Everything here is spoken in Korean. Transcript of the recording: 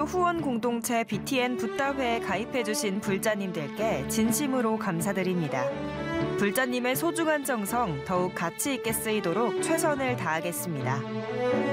후원 공동체 BTN 붓다회에 가입해주신 불자님들께 진심으로 감사드립니다. 불자님의 소중한 정성 더욱 가치 있게 쓰이도록 최선을 다하겠습니다.